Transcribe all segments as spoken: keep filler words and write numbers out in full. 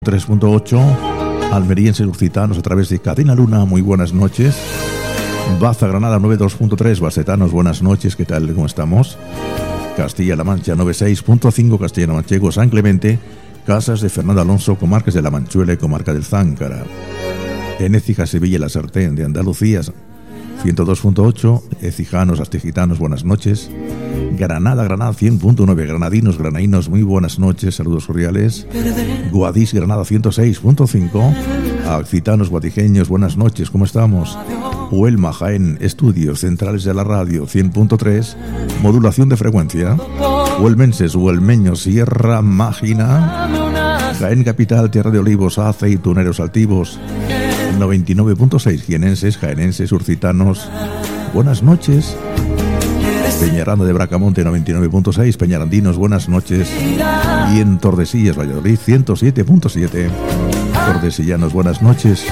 tres punto ocho, almerienses urcitanos a través de Cadena Luna, muy buenas noches. Baza Granada noventa y dos punto tres, basetanos, buenas noches, ¿qué tal? ¿Cómo estamos? Castilla-La Mancha noventa y seis punto cinco, Castellano Manchego, San Clemente, Casas de Fernando Alonso, comarcas de La Manchuela y comarca del Záncara. En Écija, Sevilla y La Sartén de Andalucía, ciento dos punto ocho, ecijanos, astigitanos, buenas noches. Granada, Granada cien punto nueve, granadinos, granadinos, muy buenas noches, saludos cordiales. Guadix, Granada ciento seis punto cinco, accitanos, guadijeños, buenas noches, ¿cómo estamos? Huelma, Jaén, estudios centrales de la radio cien punto tres, modulación de frecuencia. Huelmenses, huelmeños, Sierra Mágina. Jaén capital, Tierra de Olivos, aceituneros altivos, noventa y nueve punto seis, jienenses, jaenenses, urcitanos, buenas noches. Peñaranda de Bracamonte noventa y nueve punto seis, peñarandinos, buenas noches. Y en Tordesillas, Valladolid ciento siete punto siete, tordesillanos, buenas noches.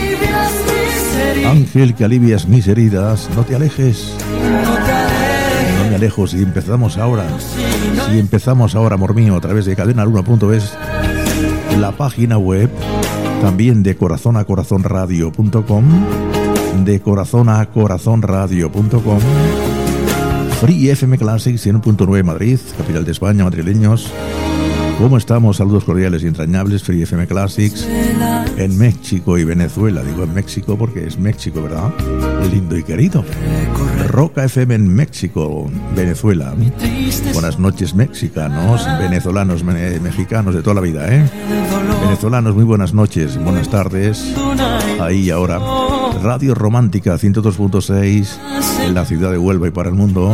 Ángel, que alivias mis heridas, no te alejes. No me alejo, si empezamos ahora, si empezamos ahora, amor mío, a través de cadena luna punto es, la página web, también de corazón a corazón radio punto com, de corazón a corazón radio punto com. Free F M Classics cien punto nueve Madrid, capital de España, madrileños. ¿Cómo estamos? Saludos cordiales y entrañables, Free F M Classics. En México y Venezuela, digo en México porque es México, ¿verdad? Lindo y querido. Roca F M en México, Venezuela. Buenas noches, mexicanos, venezolanos, me- mexicanos de toda la vida, ¿eh? Venezolanos, muy buenas noches, buenas tardes. Ahí y ahora. Radio Romántica ciento dos punto seis en la ciudad de Huelva y para el mundo.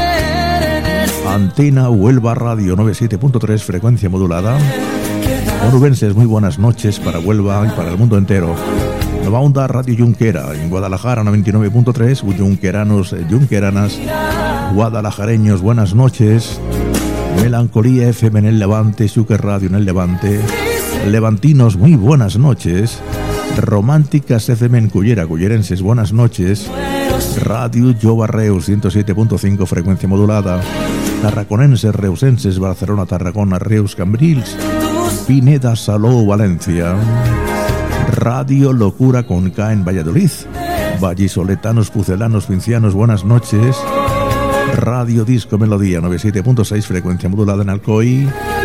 Antena Huelva Radio noventa y siete punto tres, frecuencia modulada. Onubenses, muy buenas noches para Huelva y para el mundo entero. Nueva Onda Radio Junquera en Guadalajara noventa y nueve punto tres, Junqueranos, Junqueranas, guadalajareños, buenas noches. Melancolía F M en el Levante, Sucre Radio en el Levante. Levantinos, muy buenas noches. Románticas F M en Cullera, cullerenses, buenas noches. Radio Jova Reus ciento siete punto cinco, frecuencia modulada. Tarraconenses, reusenses, Barcelona, Tarragona, Reus, Cambrils, Pineda, Salou, Valencia. Radio Locura con K en Valladolid. Vallisoletanos, pucelanos, pincianos, buenas noches. Radio Disco Melodía noventa y siete punto seis, frecuencia modulada en Alcoy.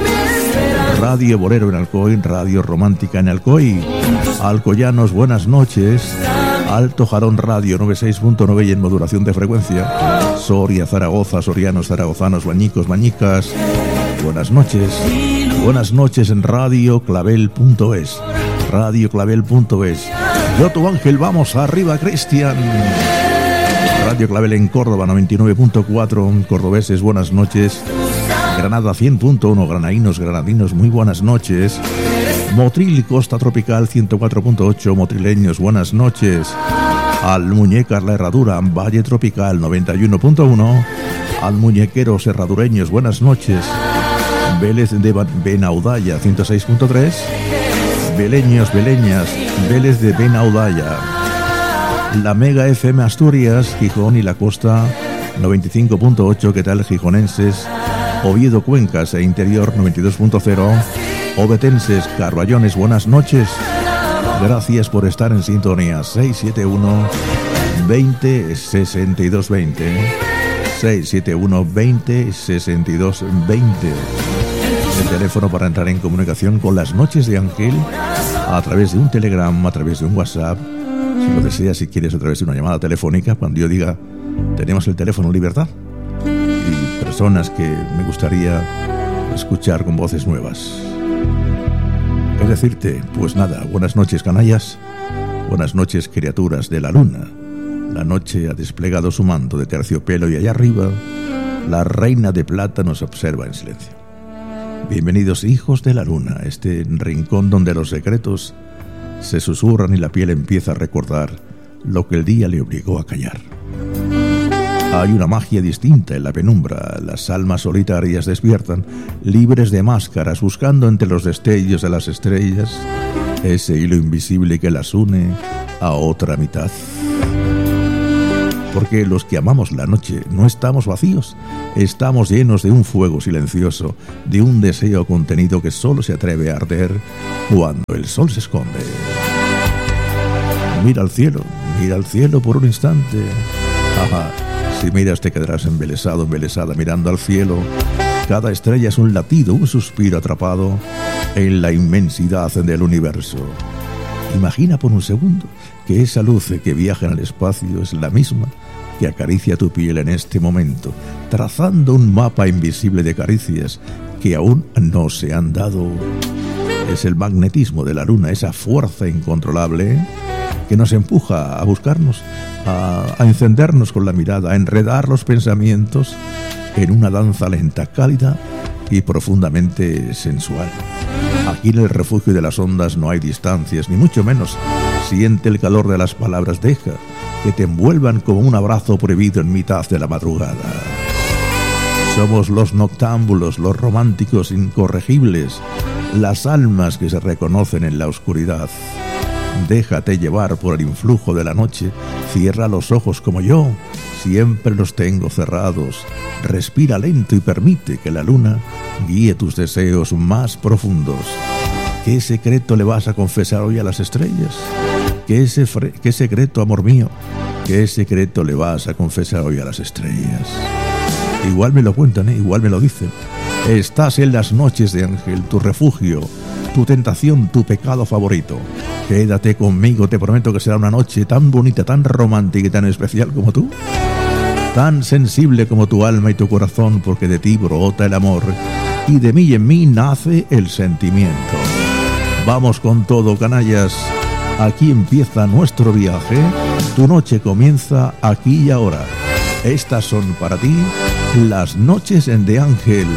Radio Bolero en Alcoy, Radio Romántica en Alcoy. Alcoyanos, buenas noches. Alto Jarón Radio noventa y seis punto nueve y en modulación de frecuencia. Soria, Zaragoza, sorianos, zaragozanos, bañicos, bañicas, buenas noches. Buenas noches en Radio Clavel punto es. Radio Clavel punto es. Yo tu ángel, vamos arriba, Cristian. Radio Clavel en Córdoba noventa y nueve punto cuatro, cordobeses, buenas noches. Granada cien punto uno, granadinos, granadinos, muy buenas noches. Motril, Costa Tropical ciento cuatro punto ocho, motrileños, buenas noches. Almuñécar, La Herradura, Valle Tropical noventa y uno punto uno. Almuñequeros, herradureños, buenas noches. Vélez de Benaudalla ciento seis punto tres. Beleños, beleñas, Vélez de Benaudalla. La Mega F M Asturias, Gijón y la Costa noventa y cinco punto ocho, ¿qué tal, gijonenses? Oviedo, Cuencas e Interior noventa y dos punto cero. Obetenses, Carballones, buenas noches. Gracias por estar en sintonía. seis siete uno, veinte, sesenta y dos veinte. seis siete uno, veinte, sesenta y dos veinte. El teléfono para entrar en comunicación con las noches de Ángel a través de un Telegram, a través de un WhatsApp. Si lo deseas, si quieres, a través de una llamada telefónica, cuando yo diga tenemos el teléfono libertad. Y personas que me gustaría escuchar con voces nuevas. ¿Qué decirte? Pues nada, buenas noches, canallas. Buenas noches, criaturas de la luna. La noche ha desplegado su manto de terciopelo y allá arriba la reina de plata nos observa en silencio. Bienvenidos, hijos de la luna, a este rincón donde los secretos se susurran y la piel empieza a recordar lo que el día le obligó a callar. Hay una magia distinta en la penumbra. Las almas solitarias despiertan, libres de máscaras, buscando entre los destellos de las estrellas ese hilo invisible que las une a otra mitad. porque los que amamos la noche no estamos vacíos, estamos llenos de un fuego silencioso, de un deseo contenido que solo se atreve a arder cuando el sol se esconde. Mira al cielo, mira al cielo por un instante. Ajá, si miras te quedarás embelesado, embelesada mirando al cielo. Cada estrella es un latido, un suspiro atrapado en la inmensidad del universo. Imagina por un segundo que esa luz que viaja en el espacio es la misma que acaricia tu piel en este momento, trazando un mapa invisible de caricias que aún no se han dado. Es el magnetismo de la luna, esa fuerza incontrolable que nos empuja a buscarnos, a, a encendernos con la mirada, a enredar los pensamientos en una danza lenta, cálida y profundamente sensual. Aquí en el refugio de las ondas no hay distancias, ni mucho menos. Siente el calor de las palabras, deja que te envuelvan como un abrazo prohibido en mitad de la madrugada. Somos los noctámbulos, los románticos incorregibles, las almas que se reconocen en la oscuridad. Déjate llevar por el influjo de la noche, cierra los ojos como yo, siempre los tengo cerrados. Respira lento y permite que la luna guíe tus deseos más profundos. ¿Qué secreto le vas a confesar hoy a las estrellas? ¿Qué, ese fre- qué secreto, amor mío? ¿Qué secreto le vas a confesar hoy a las estrellas? Igual me lo cuentan, ¿eh? Igual me lo dicen. Estás en las noches de Ángel, tu refugio, tu tentación, tu pecado favorito. Quédate conmigo, te prometo que será una noche tan bonita, tan romántica y tan especial como tú. Tan sensible como tu alma y tu corazón, porque de ti brota el amor y de mí y en mí nace el sentimiento. Vamos con todo, canallas. Aquí empieza nuestro viaje. Tu noche comienza aquí y ahora. Estas son para ti las noches en de Ángel.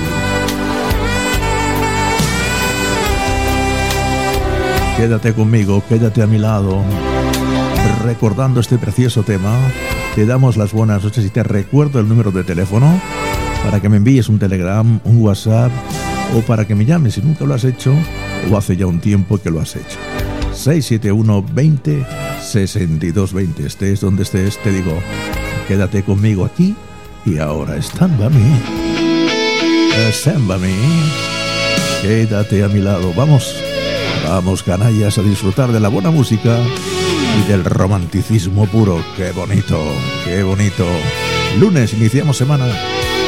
Quédate conmigo, quédate a mi lado. Recordando este precioso tema, te damos las buenas noches y te recuerdo el número de teléfono para que me envíes un telegram, un WhatsApp o para que me llames si nunca lo has hecho o hace ya un tiempo que lo has hecho. seis siete uno, veinte, sesenta y dos veinte. Estés donde estés, te digo, quédate conmigo aquí y ahora. Stand by me. Stand by me. Quédate a mi lado. Vamos. Vamos, canallas, a disfrutar de la buena música y del romanticismo puro. ¡Qué bonito! ¡Qué bonito! Lunes, iniciamos semana.